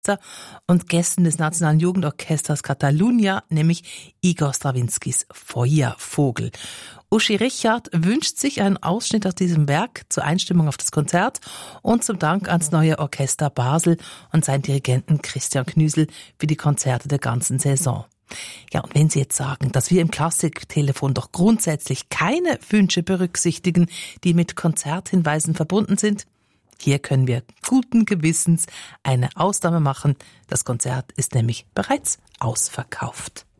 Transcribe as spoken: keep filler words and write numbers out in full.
und Gästen des Nationalen Jugendorchesters Catalunya, nämlich Igor Strawinskys Feuervogel. Uschi Richard wünscht sich einen Ausschnitt aus diesem Werk zur Einstimmung auf das Konzert und zum Dank ans neue Orchester Basel und seinen Dirigenten Christian Knüsel für die Konzerte der ganzen Saison. Ja, und wenn Sie jetzt sagen, dass wir im Klassiktelefon doch grundsätzlich keine Wünsche berücksichtigen, die mit Konzerthinweisen verbunden sind, hier können wir guten Gewissens eine Ausnahme machen. Das Konzert ist nämlich bereits ausverkauft.